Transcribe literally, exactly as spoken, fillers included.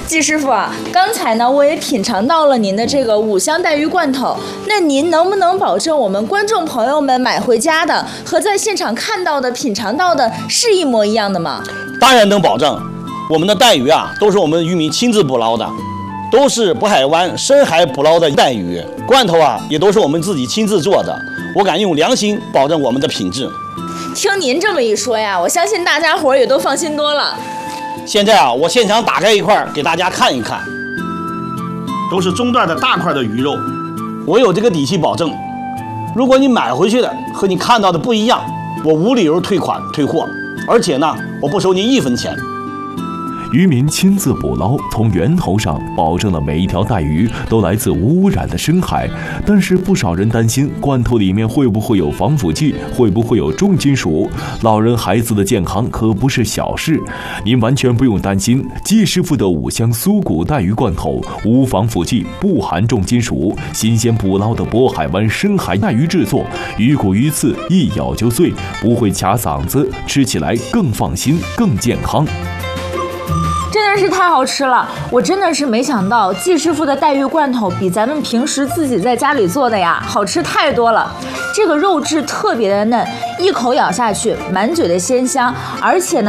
季师傅啊，刚才呢我也品尝到了您的这个五香带鱼罐头，那您能不能保证我们观众朋友们买回家的和在现场看到的、品尝到的是一模一样的吗？ 当然能保证，我们的带鱼啊都是我们渔民亲自捕捞的，都是渤海湾深海捕捞的带鱼，罐头啊也都是我们自己亲自做的，我敢用良心保证我们的品质。 听您这么一说呀，我相信大家伙也都放心多了。 现在啊，我现场打开一块给大家看一看，都是中段的大块的鱼肉，我有这个底气保证，如果你买回去的和你看到的不一样，我无理由退款退货，而且呢，我不收您一分钱。 渔民亲自捕捞，从源头上保证了每一条带鱼都来自无污染的深海。但是不少人担心罐头里面会不会有防腐剂，会不会有重金属？老人孩子的健康可不是小事，您完全不用担心。季师傅的五香酥骨带鱼罐头无防腐剂，不含重金属，新鲜捕捞的渤海湾深海带鱼制作，鱼骨鱼刺一咬就碎，不会卡嗓子，吃起来更放心更健康。 真的是太好吃了，我真的是没想到季师傅的带鱼罐头比咱们平时自己在家里做的呀好吃太多了。这个肉质特别的嫩，一口咬下去满嘴的鲜香，而且呢